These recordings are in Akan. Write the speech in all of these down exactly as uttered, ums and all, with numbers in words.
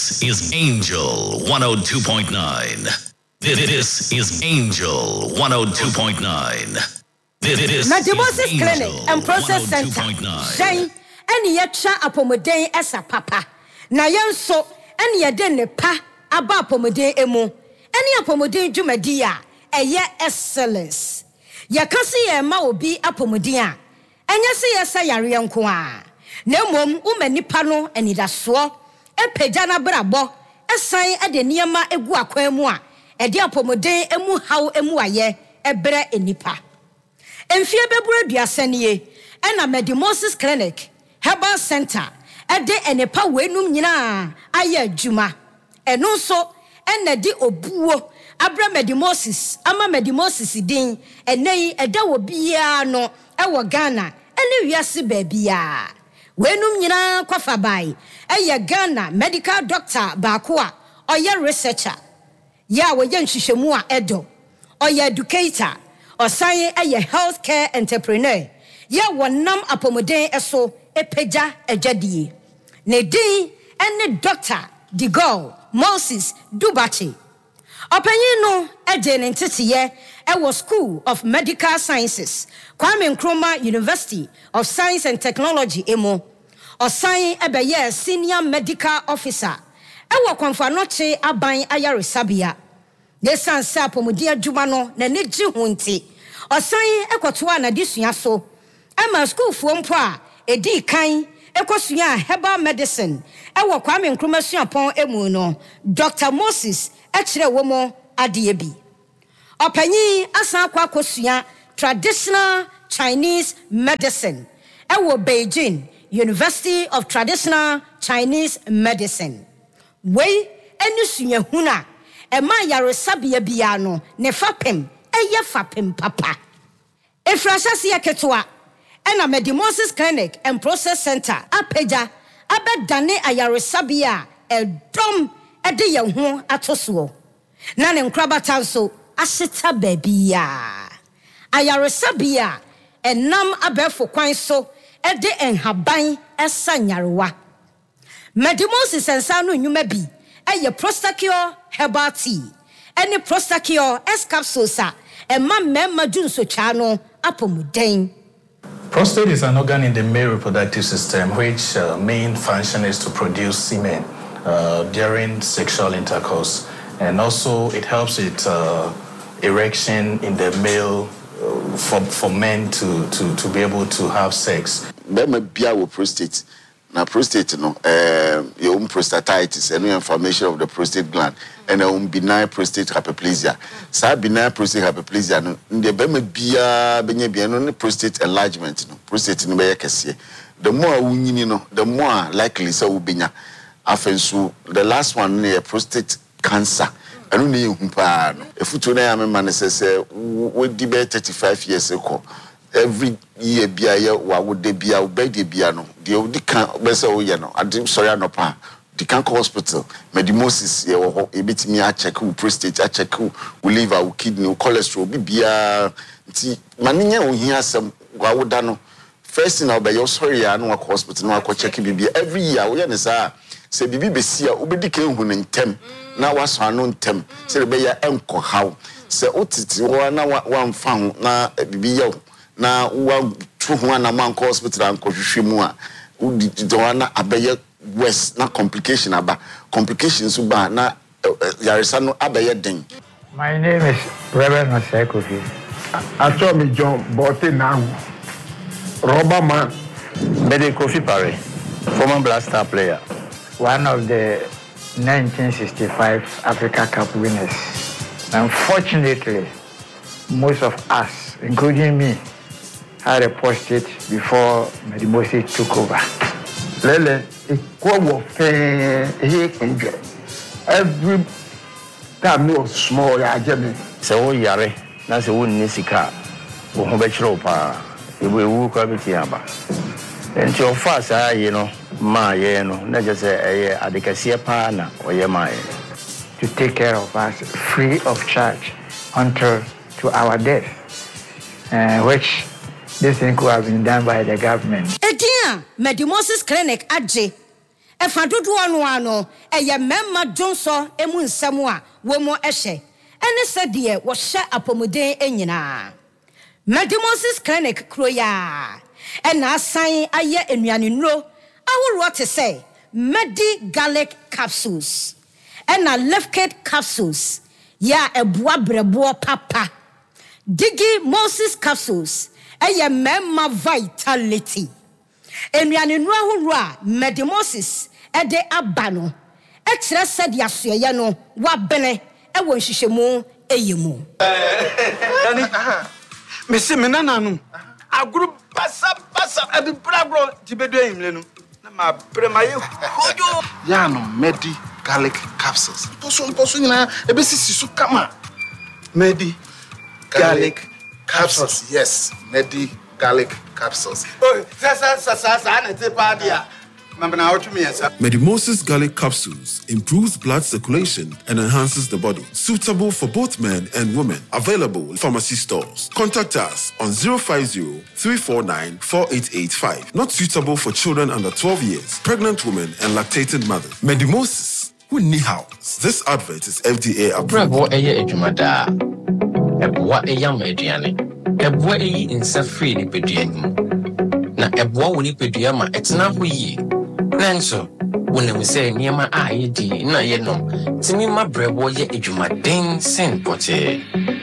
This is Angel one oh two point nine. This is Angel one oh two point nine. This Medimosis Clinic and Process Center. Shine any yacha apomodeng esa papa. Na yenso any yade ne pa aba apomodeng emu. Any apomodeng dwumadi a eye excellence. Yakasi ye ma obi apomodeng a enye se yesa yare nko a. Na mom umanipa no anidaso epeja na brabo esan ede niema egu akwan mu a ede apomodeng emu haw emu aye ebre enipa. Enfie bebura duasanie ena Medimosis Clinic Herbal Center ede enepa wenum nyina aye adwuma eno so ena di obuo abra Medimosis ama Medimosis din enei eda wo bia no ewo Ghana ene wiase baabia wenum nyina kwafa bai eye Ghana medical doctor baako a oye researcher ya wo ye nhwehwemu a edo oye educator osaye eye healthcare entrepreneur ya wonam apomodeng eso epeja ejadie ne din ene Doctor Digol Moses Dubachi opanyin no eje ne ntetiye ewo School of Medical Sciences Kwame Nkrumah University of Science and Technology emo osaye ebeye senior medical officer ewo Kwamfanoche aban ayaresabia Desan sa pomodeng adwuma no na ne gi hunti osan ekotoa na disua so ama school fo mpo a edi kan ekosua herbal medicine ewo Kwame Nkrumah suapon emu no Doctor Moses ekire womo ade bi opanyi asan akwa kosua traditional Chinese medicine ewo Beijing University of Traditional Chinese Medicine we eni sunya huna ema yaresabia bia no ne fapem eye fapem papa efrashase yaketoa ena Medimosis Clinic and Process Center apeja abedane ayaresabia edom ede ye ho atoso na ne nkrabata nso ahyeta baabia ayaresabia enam abefo kwan so ede enhaban esanyarewa Medimosis ensa no nnwuma bi eye Prostacure Herbal Tea any Prostacure S capsules a emma memma junso chano apomodeng. Prostate is an organ in the male reproductive system which uh, main function is to produce semen uh, during sexual intercourse, and also it helps with uh, erection in the male uh, for for men to to to be able to have sex. Bema bia wo prostate. Na prostate no eh your own prostatitis and inflammation of the prostate gland and um, benign prostate hyperplasia. Sa benign prostate hyperplasia no nde be ma bia benye bia no prostate enlargement no prostate no be yakese. The more wunyini no the more likely say wo benya afensu. The last one ne prostate cancer. Anu ne hu pa no efutu na ya me man say say we di be thirty-five years ago. Every year bia ye wa wo de bia wo be de bia no de odi kan be se wo ye no ade sorry anopa the cancer hospital Medimosis ye wo ho e betimi a check wo prostate a check wo liver wo kidney wo cholesterol bi bia nti manenya wo hia asem wa wo da no first na be yo sorry ya no wa hospital no akọ check bi bia every year wo ye ne sa se bibi be sia wo be di kan hu ne ntem na wa so anu ntem se be ya enko haw se otiti wo na wa mfa ho na bibi ye na wa tru ho na man hospital an ko hwehwe mu a udi na abeye west na complication aba complications ba na yaresa no abeye den. My name is Reverend Osekofi. I told me John Bote now. Robber man. Bede Kofi Pare, former Blaster player. One of the nineteen sixty-five Africa Cup winners. Unfortunately, most of us, including me, had a prostate before Medimosis took over. Lele, it go every time you small, I jemmy. So yare, that's a wooden nisika, who betro pa, you will walk up with Yamba. And your fast, I, you know, my, you know, not just a adicacia pana or yamai. To take care of us free of charge until to our death, uh, which this thing could have been done by the government. Edia Medimosis Clinic aje Efa dodo ono ano eye memma jonso emu nsem a wo mo ehye. Ene se de wo hye apomuden enyina. Medi Moses Clinic kroya. Ena asan aye enuane nro aworo te say Medi garlic capsules. Ena left-kid capsules. Ya ebua brebo papa. Digi Moses capsules. Eye memma vitality. Enuane nro ahoro a Medi Moses ede abano. E kire said yasoye no wa bene e won hihemu eyemu. Dani me se me nana no aguru pasa pasa abi brabro tibedo himle no na ma premaye hojo ya no Medi garlic capsules poso poso nyina e be sisi so kama Medi garlic capsules yes Medi garlic capsules oh sa sa sa sa sa na te pa dia Medi Moses garlic capsules improves blood circulation and enhances the body. Suitable for both men and women. Available in pharmacy stores. Contact us on zero five zero, three four nine, four eight eight five. Not suitable for children under twelve years, pregnant women and lactating mothers. Medi Moses, who need house. This advert is F D A approved. Bravo eye ejumada. Ebwa eyam eduane. Ebwa eyi insa free ni peduane. Na ebwa woni pedua ma etena ho yi. Nanso, when we say Niama I D, na ye no, Timmy my brebo ye ejumaden sen pote.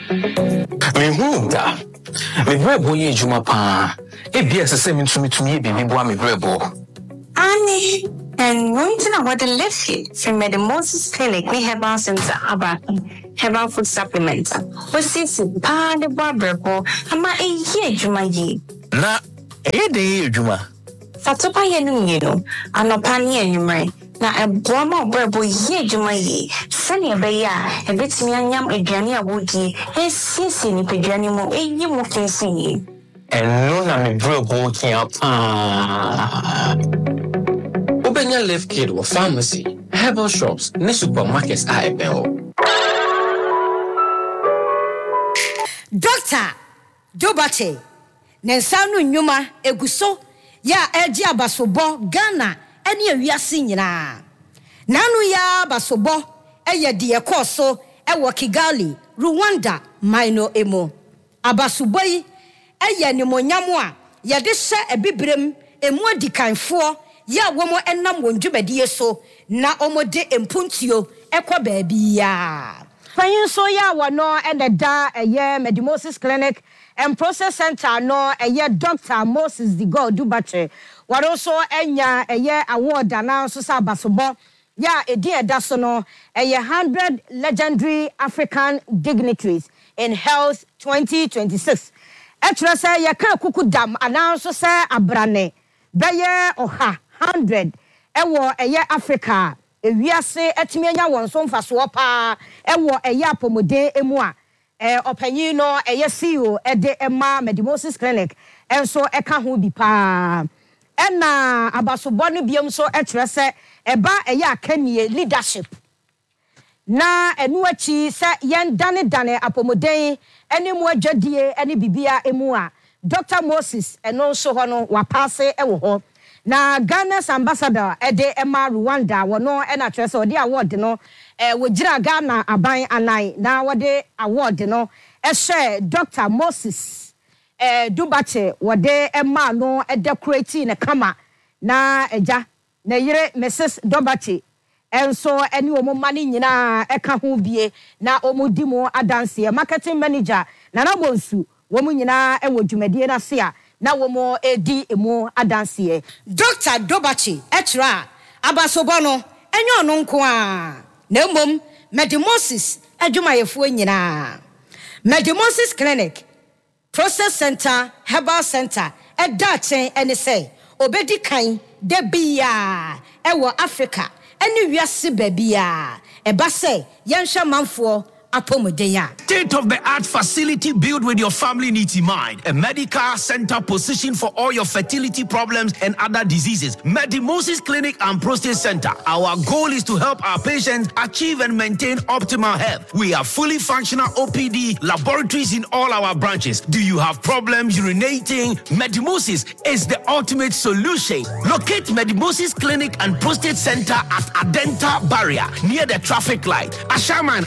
Me who da? Me brebo ye ejumapa. E bia se se me tumi tumi be me boa me brebo. Ani, and going to know what the left here from Medi Moses Clinic, we have our center about herbal food supplements. What sits pa the brebo, ama e ye jumayi. Na, e de ejuma. Fatopa yenu yenu, anopani enyumre, na ebwama brebo ye juma ye, sani ebeya, ebetimi anyam eduane awodi, e sisi ni peduane mo, e yi mo kensi ye. Eno na me brebo kia pa. Obenya Left Kid or pharmacy, herbal shops, ne supermarkets are ebeo. Doctor Dobache, Nensanu nyuma eguso. Ya eji abasobo Ghana eni ewiase nyina. Nanu ya abasobo eye de ekoso ewo Kigali, Rwanda, Maino emo. Abasobo yi eye ni monyamu a ye de hye ebibrem emu adikanfo ya womo enam wondwumadiye so na omode empuntio ekwa baabi ya. Fanyin so ya wono ene da eye Medi Moses Clinic and Process Center no eye Doctor Moses the God do batche. What also enya eye award na so sa basobo ya edi eda so no eye one hundred legendary African dignitaries in health twenty twenty-six. Etre say ye ka kuku dam announce say abrane beye oha one hundred ewo eye Africa ewiase etimi anya won so mfaso pa ewo eye apomode emu a eh opanyin no eye C E O ede ema Medi Moses Clinic enso eka ho bi pa ena abasobo no biam so etre se eba eye akanie leadership na enu achi se yen dane dane apomoden eni mu adwadie eni bibia emu a Doctor Moses eno so ho no wapase ewo ho na Ghana's ambassador ede ema Rwanda wono ena tre se odi award no eh wogira Ghana aban anan na wode award no e share Doctor Moses eh Dubache wode ema no e decorate na kama na eja na yire Missus Dubache enso eni omo mani nyina eka ho bie na omudi mo adanse marketing manager na na bonsu womu nyina e wodwumadie na se a na womo edi emu adanse Doctor Dubache etra abasobo no enyo no nko a na mom Medi Moses adwumayefo nyina Medi Moses Clinic Process Center Herbal Center edachen ene say obedi kan de bia ewo Africa eni wiase babia eba say yenhwe manfo apomodenya. State-of-the-art facility built with your family needs in mind. A medical center positioned for all your fertility problems and other diseases. Medimosis Clinic and Prostate Center. Our goal is to help our patients achieve and maintain optimal health. We have fully functional O P D laboratories in all our branches. Do you have problems urinating? Medimosis is the ultimate solution. Locate Medimosis Clinic and Prostate Center at Adenta Barrier near the traffic light. Ashaman